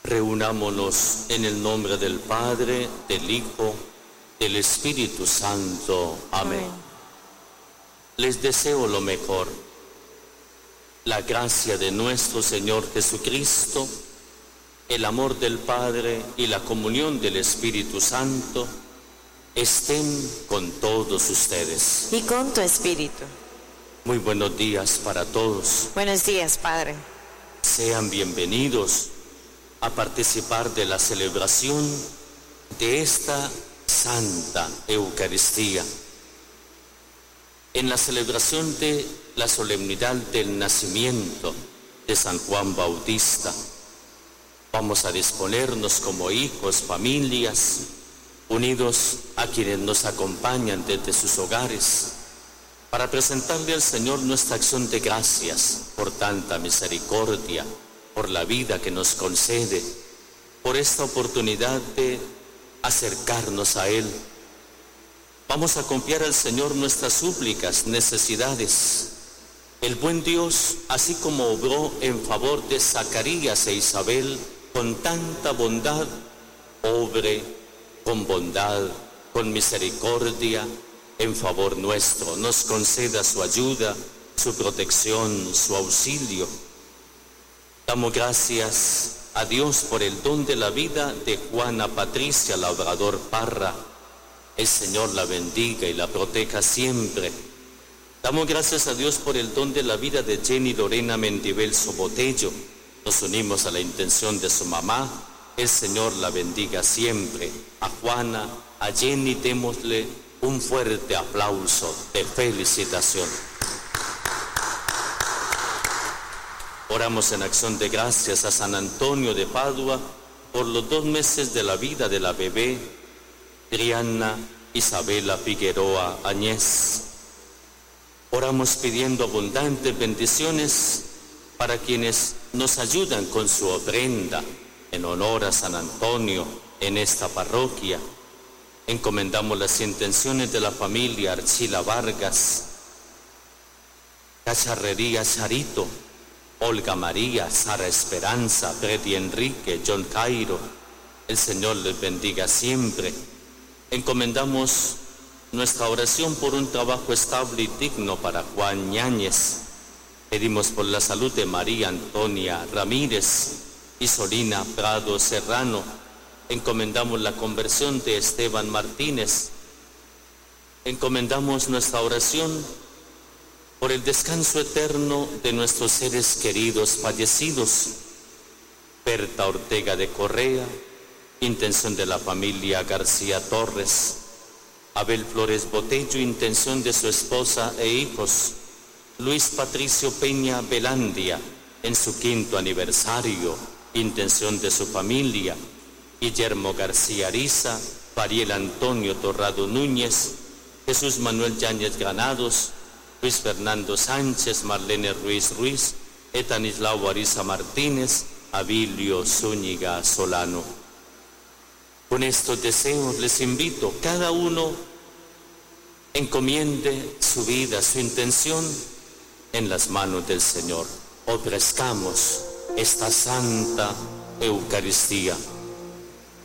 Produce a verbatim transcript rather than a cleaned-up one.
Reunámonos en el nombre del Padre, del Hijo, del Espíritu Santo. Amén. Amén. Les deseo lo mejor. La gracia de nuestro Señor Jesucristo, el amor del Padre y la comunión del Espíritu Santo estén con todos ustedes. Y con tu espíritu. Muy buenos días para todos. Buenos días, Padre. Sean bienvenidos a participar de la celebración de esta Santa Eucaristía. En la celebración de la solemnidad del nacimiento de San Juan Bautista, vamos a disponernos como hijos, familias, unidos a quienes nos acompañan desde sus hogares, para presentarle al Señor nuestra acción de gracias por tanta misericordia, por la vida que nos concede, por esta oportunidad de acercarnos a Él. Vamos a confiar al Señor nuestras súplicas, necesidades. El buen Dios, así como obró en favor de Zacarías e Isabel con tanta bondad, obre con bondad, con misericordia, en favor nuestro, nos conceda su ayuda, su protección, su auxilio. Damos gracias a Dios por el don de la vida de Juana Patricia Labrador Parra. El Señor la bendiga y la proteja siempre. Damos gracias a Dios por el don de la vida de Jenny Lorena Mendivel Sobotello. Nos unimos a la intención de su mamá. El Señor la bendiga siempre. A Juana, a Jenny, démosle un fuerte aplauso de felicitación. Oramos en acción de gracias a San Antonio de Padua por los dos meses de la vida de la bebé Triana Isabela Figueroa Añez. Oramos pidiendo abundantes bendiciones para quienes nos ayudan con su ofrenda en honor a San Antonio en esta parroquia. Encomendamos las intenciones de la familia Archila Vargas, Cacharrería Charito, Olga María, Sara Esperanza, Freddy Enrique, John Cairo. El Señor les bendiga siempre. Encomendamos nuestra oración por un trabajo estable y digno para Juan Ñáñez. Pedimos por la salud de María Antonia Ramírez y Solina Prado Serrano. Encomendamos la conversión de Esteban Martínez. Encomendamos nuestra oración por el descanso eterno de nuestros seres queridos fallecidos. Berta Ortega de Correa, intención de la familia García Torres. Abel Flores Botello, intención de su esposa e hijos. Luis Patricio Peña Velandia, en su quinto aniversario, intención de su familia. Guillermo García Ariza, Pariel Antonio Torrado Núñez, Jesús Manuel Yáñez Granados, Luis Fernando Sánchez, Marlene Ruiz Ruiz, Etanislao Ariza Martínez, Abilio Zúñiga Solano. Con estos deseos les invito, cada uno encomiende su vida, su intención en las manos del Señor. Ofrezcamos esta Santa Eucaristía.